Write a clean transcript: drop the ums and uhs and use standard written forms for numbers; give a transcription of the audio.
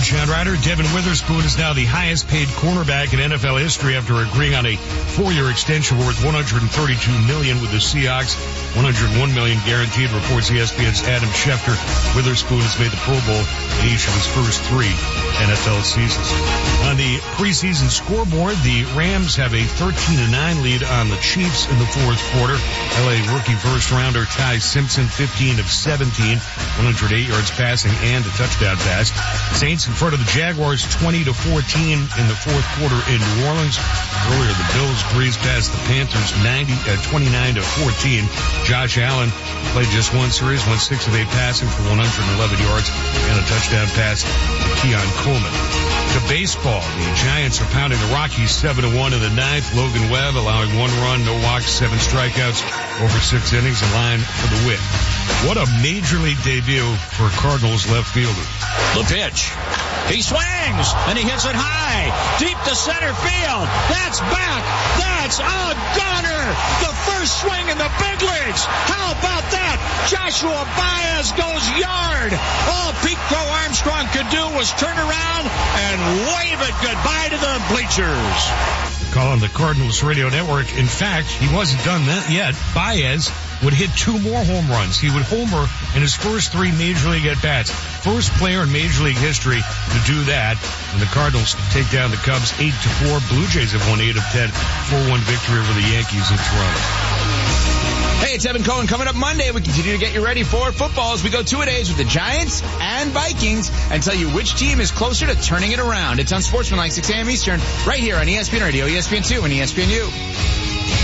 Chad Ryder. Devin Witherspoon is now the highest paid cornerback in NFL history after agreeing on a 4-year extension worth $132 million with the Seahawks. $101 million guaranteed, reports ESPN's Adam Schefter. Witherspoon has made the Pro Bowl in each of his first 3 NFL seasons. On the preseason scoreboard, the Rams have a 13-9 lead on the Chiefs in the fourth quarter. LA rookie first rounder Ty Simpson, 15 of 17, 108 yards passing and a touchdown pass. Saints in front of the Jaguars 20-14 in the fourth quarter in New Orleans. Earlier, the Bills breezed past the Panthers 29-14. Josh Allen played just one series, went 6 of 8 passing for 111 yards and a touchdown pass to Keon Coleman. To baseball, the Giants are pounding the Rockies 7-1 in the ninth. Logan Webb allowing 1 run, no walks, 7 strikeouts over 6 innings, in line for the win. What a major league debut for Cardinals left fielder. The pitch. He swings, and he hits it high, deep to center field. That's back. That's a gunner. The first swing in the big leagues. How about that? Joshua Baez goes yard. All Pete Crow Armstrong could do was turn around and wave it goodbye to the bleachers. Call on the Cardinals radio network. In fact, he wasn't done that yet. Baez would hit 2 more home runs. He would homer in his first 3 Major League at-bats. First player in Major League history to do that. And the Cardinals take down the Cubs 8-4. Blue Jays have won 8 of 10. 4-1 victory over the Yankees in Toronto. Hey, it's Evan Cohen. Coming up Monday, we continue to get you ready for football as we go 2-a-days with the Giants and Vikings and tell you which team is closer to turning it around. It's on Sportsmanlike 6 a.m. Eastern, right here on ESPN Radio, ESPN2, and ESPNU.